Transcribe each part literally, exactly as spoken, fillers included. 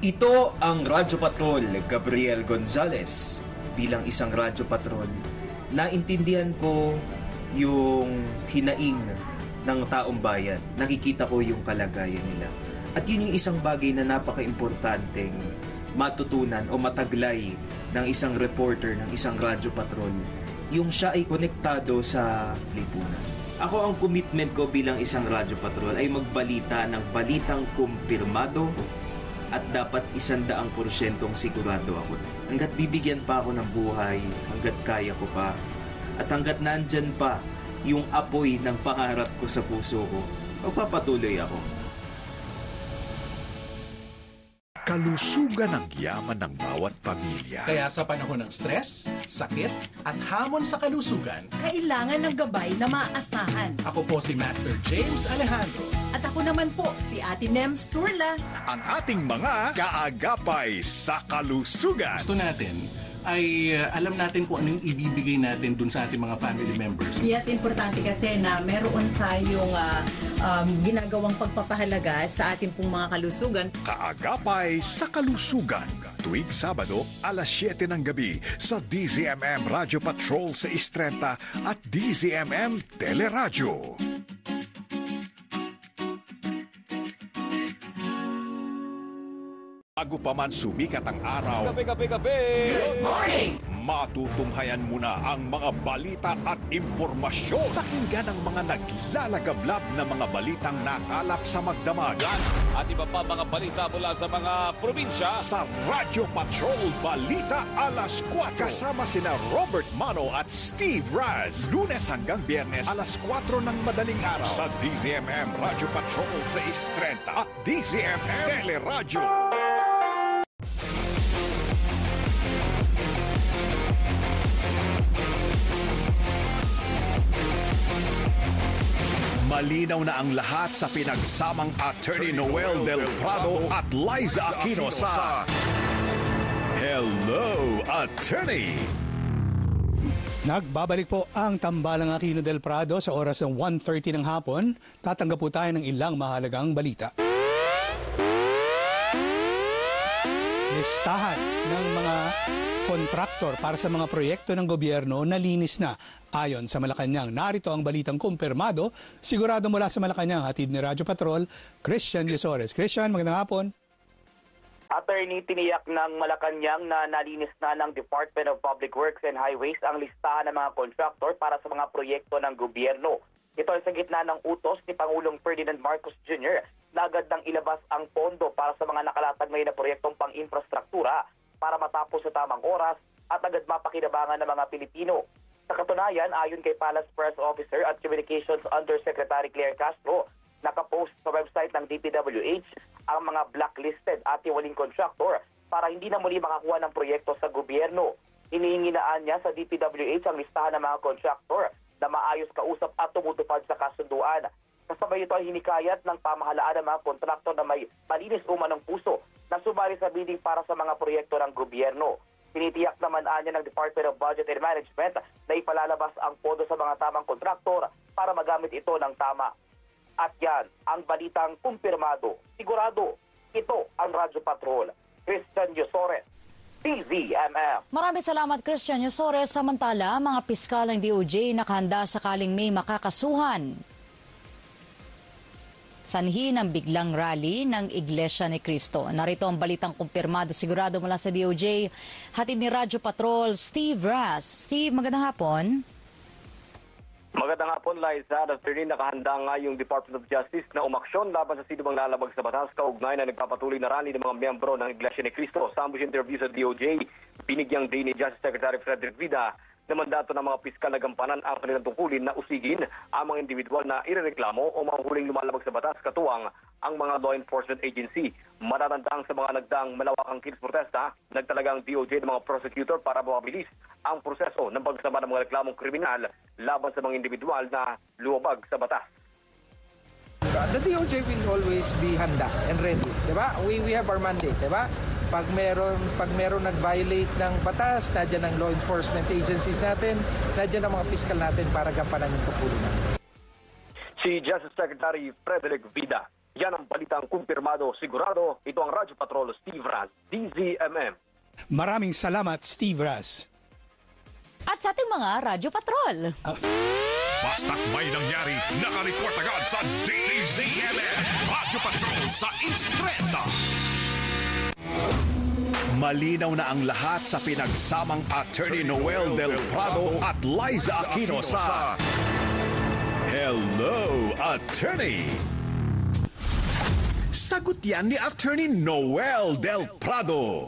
Ito ang Radyo Patrol, Gabriel Gonzalez. Bilang isang Radyo Patrol, naintindihan ko yung hinaing ng taong bayan. Nakikita ko yung kalagayan nila. At yun yung isang bagay na napaka-importanteng matutunan o mataglay ng isang reporter ng isang Radyo Patrol. Yung siya ay konektado sa lipunan. Ako, ang commitment ko bilang isang Radyo Patrol ay magbalita ng balitang kumpirmado at dapat isandaang porsyentong sigurado ako. Hanggat bibigyan pa ako ng buhay, hanggat kaya ko pa, at hanggat nandyan pa yung apoy ng pangarap ko sa puso ko, magpapatuloy ako. Kalusugan ang yaman ng bawat pamilya. Kaya sa panahon ng stress, sakit, at hamon sa kalusugan, kailangan ng gabay na maaasahan. Ako po si Master James Alejandro. At ako naman po si Ate Nems Turla. Ang ating mga kaagapay sa kalusugan. Gusto natin ay uh, alam natin kung anong ibibigay natin dun sa ating mga family members. Yes, importante kasi na meron tayong uh, um, ginagawang pagpapahalaga sa ating pong mga kalusugan. Kaagapay sa kalusugan. Tuwing Sabado, alas siyete ng gabi sa D Z M M Radio Patrol sa Istrenta at D Z M M Teleradyo. Bago pa man sumikat ang araw, kape, kape, kape! Good morning! Matutunghayan muna ang mga balita at impormasyon. Pakinggan ang mga naglalagablab na mga balitang nakalap sa magdamagan. At iba pa mga balita mula sa mga probinsya. Sa Radio Patrol Balita Alas kwatro. Kasama sina Robert Mano at Steve Raz. Lunes hanggang Biyernes, alas kwatro ng madaling araw. Sa D Z M M Radio Patrol sa Istrenta at D Z M M Teleradyo. Malinaw na ang lahat sa pinagsamang Attorney Noel Del Prado at Liza Aquino sa Hello, Attorney! Nagbabalik po ang tambalang Aquino Del Prado sa oras ng one thirty ng hapon. Tatanggap po tayo ng ilang mahalagang balita. Listahan ng mga kontraktor para sa mga proyekto ng gobyerno nalinis na. Ayon sa Malacanang, narito ang balitang kumpirmado. Sigurado mula sa Malacanang, hatid ni Radyo Patrol, Christian Yesores. Christian, magandang hapon. Attorney, tiniyak ng Malacanang na nalinis na ng Department of Public Works and Highways ang listahan ng mga kontraktor para sa mga proyekto ng gobyerno. Ito ay sa gitna ng utos ni Pangulong Ferdinand Marcos Junior na agad nang ilabas ang pondo para sa mga nakalatag ngayon na proyektong pang-infrastruktura para matapos sa tamang oras at agad mapakinabangan ng mga Pilipino. Sa katunayan, ayon kay Palace Press Officer at Communications Undersecretary Claire Castro, nakapost sa website ng D P W H ang mga blacklisted at iwaling contractor para hindi na muli makakuha ng proyekto sa gobyerno. Hinihinginaan niya sa D P W H ang listahan ng mga contractor na maayos kausap at tumutupad sa kasunduan. Kasabay ito ay hinikayat ng pamahalaan ng mga kontraktor na may malinis umanong puso na sumali sa bidding para sa mga proyekto ng gobyerno. Tinitiyak naman anya ng Department of Budget and Management na ipalalabas ang pondo sa mga tamang kontraktor para magamit ito ng tama. At yan, ang balitang kumpirmado. Sigurado, ito ang Radyo Patrol. Christian Yesores, D Z M M. Maraming salamat, Christian Yesores. Samantala, mga piskal ng D O J nakahanda sakaling may makakasuhan. Sanhi ng biglang rally ng Iglesia ni Cristo. Narito ang balitang kumpirmado sigurado mula sa D O J. Hatid ni Radyo Patrol, Steve Raz. Steve, magandang hapon. Magandang hapon, Liza. Afternoon, nakahanda nga yung Department of Justice na umaksyon laban sa sinumang lalabag sa batas kaugnay na nagpapatuloy na rally ng mga miyembro ng Iglesia ni Cristo. Sa ambush interview sa D O J, binigyang day ni Justice Secretary Frederick Vida na mandato ng mga piskal na gampanan ang kanilang tungkulin na usigin ang mga individual na irereklamo o mga huling lumalabag sa batas katuwang ang mga law enforcement agency. Matatandang sa mga nagdaang malawakang kids protesta, nagtalagang D O J ng mga prosecutor para mapabilis ang proseso ng pagsama ng mga reklamong kriminal laban sa mga individual na lumabag sa batas. The D O J will always be handa and ready, diba? We we have our mandate, diba? Pag meron pag meron nag-violate ng batas, nandiyan ang law enforcement agencies natin, nandiyan ang mga piskal natin para gampanan yung tungkulin natin. Si Justice Secretary Frederick Vida. Yan ang balitang kumpirmado, sigurado. Ito ang Radyo Patrol, Steve Raz, D Z M M. Maraming salamat, Steve Raz. At sa ating mga Radyo Patrol. Uh, Basta't may nangyari, naka-report agad sa D Z M M. Radyo Patrol sa Instreta. Malinaw na ang lahat sa pinagsamang Attorney Noel Del Prado at Liza Aquino sa Hello, Attorney! Sagot yan ni Attorney Noel Del Prado.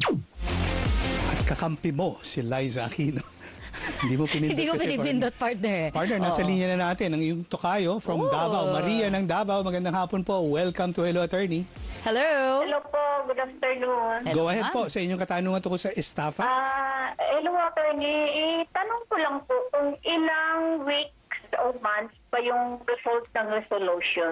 At kakampi mo si Liza Aquino. Hindi mo pinindot. Hindi ko kasi, pinipindot, partner. Partner, nasa Oo. linya na natin ang iyong tokayo from Oh. Davao. Maria ng Davao, magandang hapon po. Welcome to Hello, Attorney. Hello. Hello po, good afternoon. Hello, Go ahead ma'am. po sa inyong katanungan tungkol sa estafa. Ah, hello, attorney. Itanong ko lang po kung ilang weeks o months pa yung result ng resolution.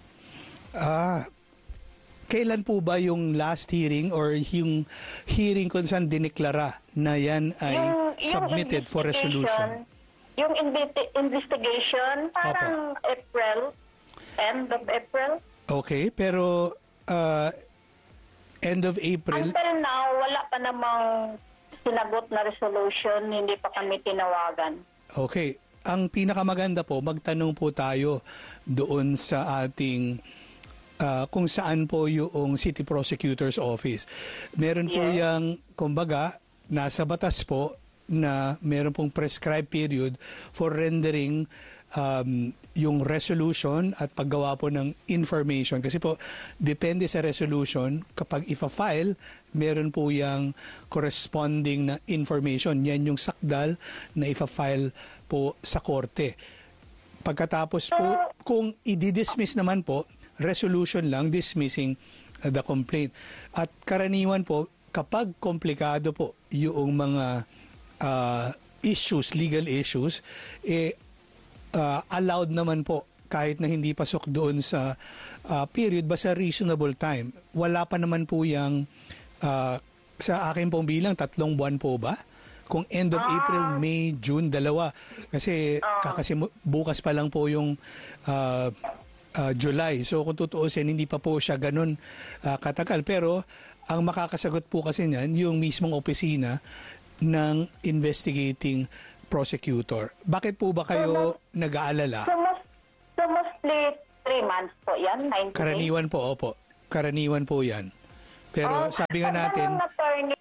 Ah, kailan po ba yung last hearing or yung hearing kung saan diniklara na yan ay submitted for resolution? Yung investi- investigation, parang April, end of April. Okay, pero uh, end of April, Until now, wala pa namang sinagot na resolution, hindi pa kami tinawagan. okay. Ang pinakamaganda po, magtanong po tayo doon sa ating uh, kung saan po yung City Prosecutor's Office. Meron po Yes. yung, kumbaga, nasa batas po na meron pong prescribed period for rendering um, yung resolution at paggawa po ng information. Kasi po, depende sa resolution, kapag ifa-file, meron po yung corresponding na information. Yan yung sakdal na ifa-file po sa korte. Pagkatapos po, kung i-dismiss naman po, resolution lang, dismissing uh, the complaint. At karaniwan po, kapag komplikado po yung mga uh, issues, legal issues, eh, uh, allowed naman po kahit na hindi pasok doon sa uh, period, basta reasonable time. Wala pa naman po yung, uh, sa akin pong bilang, tatlong buwan po ba? Kung end of April, May, June, dalawa. Kasi, kakasi bukas pa lang po yung uh, uh, July. So kung tutuusin, hindi pa po siya ganun uh, katagal. Pero ang makakasagot po kasi niyan, yung mismong opisina ng investigating prosecutor. Bakit po ba kayo nag-aalala? So, most, so mostly three months po yan, ninety days. Karaniwan po, opo. Karaniwan po yan. Pero Oh, sabi nga natin, Ang attorney,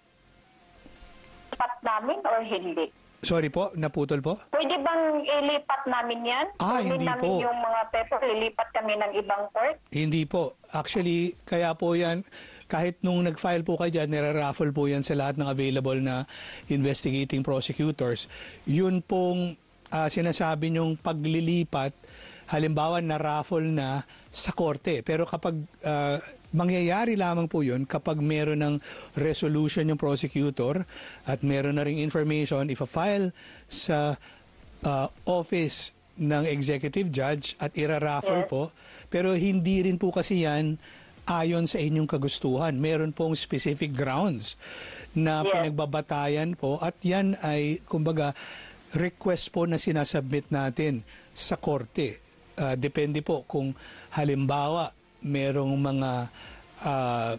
lipat namin or hindi? sorry po, naputol po? Pwede bang ilipat namin yan? Ah, Kunin hindi namin po. yung mga paper, lilipat kami ng ibang court? Hindi po. Actually, kaya po yan, kahit nung nag-file po kayo dyan, niraraffle po yan sa lahat ng available na investigating prosecutors. Yun pong uh, sinasabi nyong paglilipat, halimbawa na-raffle na sa korte. Pero kapag uh, mangyayari lamang po yun, kapag meron ng resolution yung prosecutor at meron na ring information, ifa-file sa uh, office ng executive judge at ira-raffle Yes. po. Pero hindi rin po kasi yan ayon sa inyong kagustuhan. Meron pong specific grounds na Yes. pinagbabatayan po at yan ay, kumbaga, request po na sinasubmit natin sa korte. Uh, depende po kung halimbawa merong mga uh,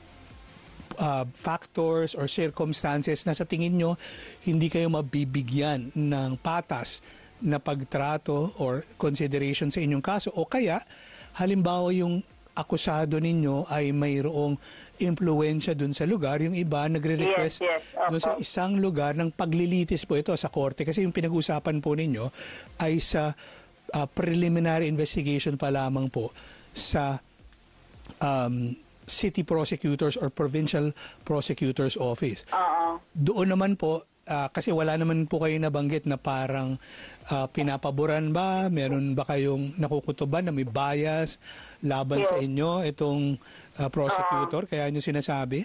uh, factors or circumstances na sa tingin nyo hindi kayo mabibigyan ng patas na pagtrato or consideration sa inyong kaso o kaya halimbawa yung akusado ninyo ay mayroong impluensya dun sa lugar, yung iba nagre-request Yes, yes. Opo. dun sa isang lugar ng paglilitis po ito sa korte kasi yung pinag-usapan po ninyo ay sa uh, preliminary investigation pa lamang po sa um, city prosecutors or provincial prosecutors office. Oo. Doon naman po, uh, kasi wala naman po kayo nabanggit na parang uh, pinapaboran ba? Meron ba kayong nakukutuban na may bias laban Yes. sa inyo itong uh, prosecutor? Kaya nyo sinasabi?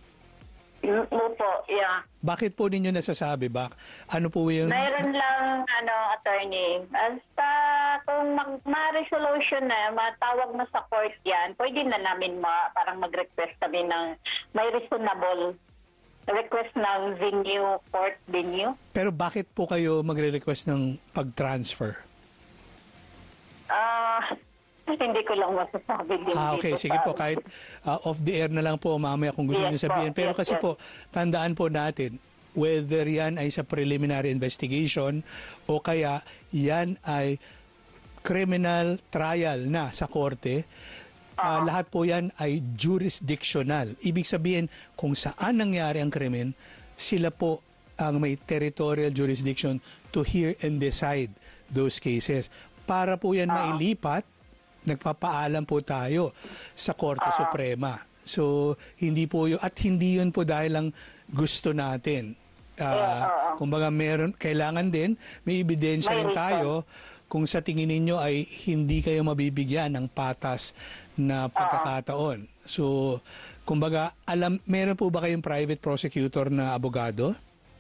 Opo, yeah. Bakit po ninyo nasasabi ba? Ano po yung... Mayroon lang, ano, attorney. Basta kung mag, ma-resolution na, matawag na sa court yan, pwede na namin ma, parang mag-request kami ng may reasonable request ng venue, court venue. Pero bakit po kayo magre-request ng pag-transfer? Ah, Hindi ko lang masasabi din Ah, okay. dito Sige sa- po, kahit uh, off the air na lang po mamaya kung gusto Yes niyo sabihin. po, Pero yes, kasi yes. po, tandaan po natin, whether yan ay sa preliminary investigation o kaya yan ay criminal trial na sa korte, uh, lahat po yan ay jurisdictional. Ibig sabihin, kung saan nangyari ang krimen, sila po ang may territorial jurisdiction to hear and decide those cases. Para po yan mailipat, nagpapaalam po tayo sa Korte Suprema. So, hindi po yun, at hindi yun po dahil lang gusto natin. Uh, kumbaga, meron, kailangan din, may ebidensya rin tayo kung sa tingin ninyo ay hindi kayo mabibigyan ng patas na pagkakataon. So, kumbaga, alam, meron po ba kayong private prosecutor na abogado?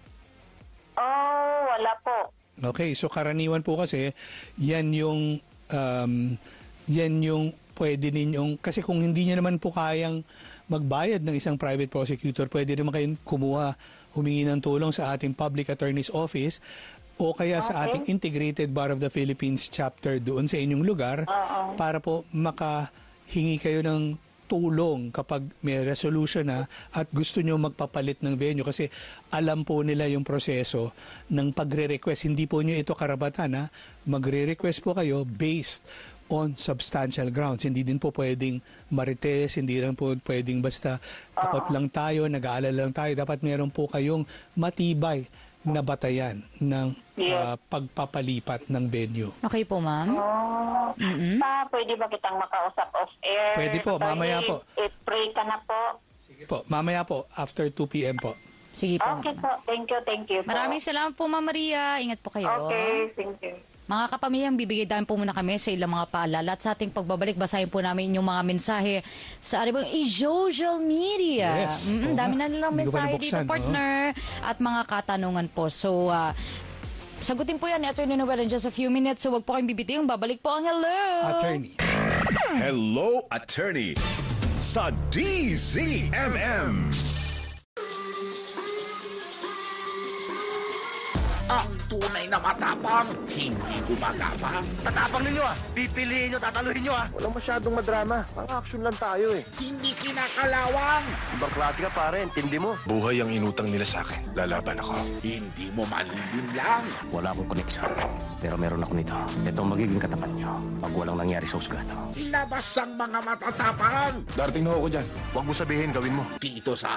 Oh, wala po. Okay, so karaniwan po kasi, yan yung, um, yan yung pwede ninyong, kasi kung hindi nyo naman po kayang magbayad ng isang private prosecutor, pwede naman kayong kumuha, humingi ng tulong sa ating Public Attorney's Office o kaya sa ating Integrated Bar of the Philippines chapter doon sa inyong lugar para po makahingi kayo ng tulong kapag may resolution na at gusto nyo magpapalit ng venue kasi alam po nila yung proseso ng pagre-request. Hindi po nyo ito karapatan, ha? Magre-request po kayo based on substantial grounds. Hindi din po pwedeng marites, hindi lang po pwedeng basta takot lang tayo, nag-aalala lang tayo. Dapat meron po kayong matibay na batayan ng uh, pagpapalipat ng venue. Okay po, ma'am. Oh, Mm-mm. pa, pwede ba kitang makausap off-air? Pwede po, mamaya po. I-pray ka na po. Sige po, mamaya po, after two p.m. po. Sige po. Okay po, thank you, thank you po. Maraming salamat po, Ma'am Maria. Ingat po kayo. Okay, thank you. Mga kapamilyang, bibigay tayo po muna kami sa ilang mga paalala. At sa ating pagbabalik, basahin po namin yung mga mensahe sa aribang i-social media. Yes. Mm-mm, Oo dami nga. na nilang Hindi ko pa mensahe nabuksan, dito, partner. At mga katanungan po. So, uh, sagutin po yan ni Attorney Noel in just a few minutes. So, wag po kayong bibitiing. Babalik po ang hello. Attorney. Hello, Attorney sa D Z M M. Ang tunay na matapang, hindi gumagapang. Tatapang ninyo ah. Pipiliin nyo, tataluhin nyo ah. Walang masyadong madrama. Pang action lang tayo eh. Hindi kinakalawang. Ibang klase ka pare, intindi mo. Buhay ang inutang nila sa akin. Lalaban ako. Hindi mo malilin lang. Wala akong koneksyon. Pero meron ako nito. Ito ang magiging katapat nyo pag walang nangyari sa husgado. Ilabas ang mga matatapang. Darating na ako dyan. Huwag mo sabihin, gawin mo. Dito sa